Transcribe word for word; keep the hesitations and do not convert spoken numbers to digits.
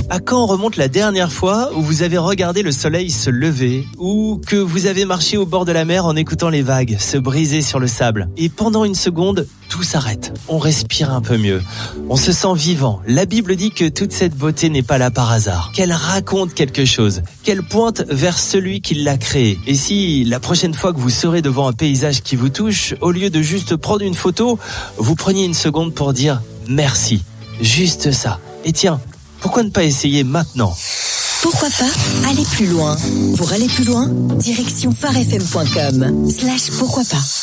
À quand remonte la dernière fois où vous avez regardé le soleil se lever ou que vous avez marché au bord de la mer en écoutant les vagues se briser sur le sable et pendant une seconde, tout s'arrête. On respire un peu mieux. On se sent vivant. La Bible dit que toute cette beauté n'est pas là par hasard, qu'elle raconte quelque chose, qu'elle pointe vers celui qui l'a créée. Et si la prochaine fois que vous serez devant un paysage qui vous touche, au lieu de juste prendre une photo, vous preniez une seconde pour dire merci. Juste ça. Et tiens, pourquoi ne pas essayer maintenant ? Pourquoi pas aller plus loin ? Pour aller plus loin, direction phare f m point com slash pourquoi pas.